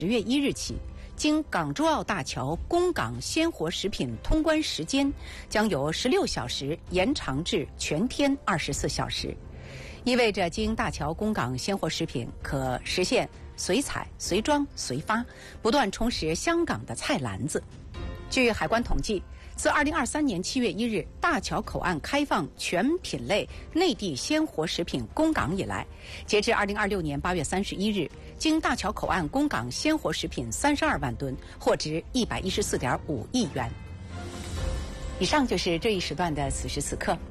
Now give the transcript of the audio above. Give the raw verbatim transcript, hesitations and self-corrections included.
十月一日起，经港珠澳大桥供港鲜活食品通关时间将由十六小时延长至全天二十四小时，意味着经大桥供港鲜活食品可实现随采、随装、随发，不断充实香港的菜篮子。据海关统计，自二零二三年七月一日大桥口岸开放全品类内地鲜活食品供港以来，截至二零二六年八月三十一日，经大桥口岸供港鲜活食品三十二万吨，货值一百一十四点五亿元。以上就是这一时段的此时此刻。